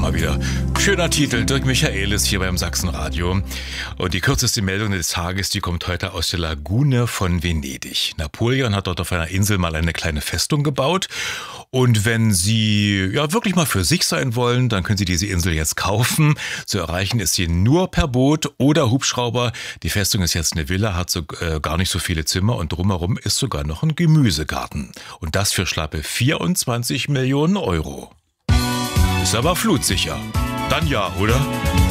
mal wieder. Schöner Titel, Dirk Michaelis hier beim Sachsenradio. Und die kürzeste Meldung des Tages, die kommt heute aus der Lagune von Venedig. Napoleon hat dort auf einer Insel mal eine kleine Festung gebaut. Und wenn Sie ja wirklich mal für sich sein wollen, dann können Sie diese Insel jetzt kaufen. Zu erreichen ist sie nur per Boot oder Hubschrauber. Die Festung ist jetzt eine Villa, hat so, gar nicht so viele Zimmer und drumherum ist sogar noch ein Gemüsegarten. Und das für schlappe 24 Millionen Euro. Ist aber flutsicher. Dann ja, oder?